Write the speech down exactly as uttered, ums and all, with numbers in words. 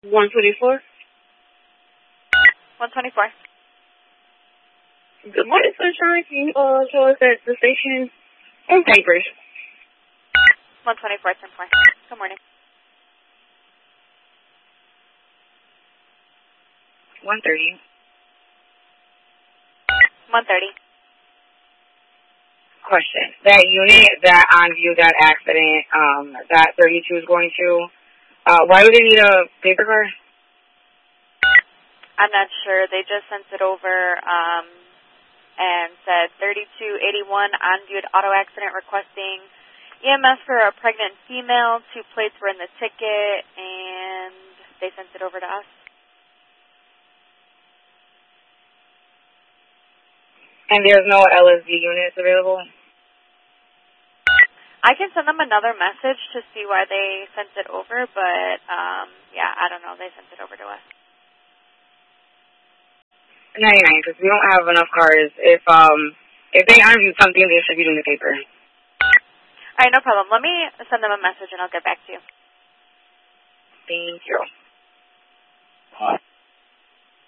one twenty-four. one twenty-four. Good morning, Sunshine. Can you uh, show us at the station on papers? one twenty-four, ten four. Good morning. one thirty. one thirty. Question. That unit that on view that accident, um, that thirty-two is going to, uh, why do they need a paper card? I'm not sure. They just sent it over um, and said thirty-two eighty-one on viewed auto accident requesting E M S for a pregnant female. Two plates were in the ticket, and they sent it over to us. And there's no L S D units available? I can send them another message to see why they sent it over, but, um, yeah, I don't know. They sent it over to us. ninety-nine, because we don't have enough cars. If, um, if they interviewed something, they should be doing the paper. All right, no problem. Let me send them a message, and I'll get back to you. Thank you.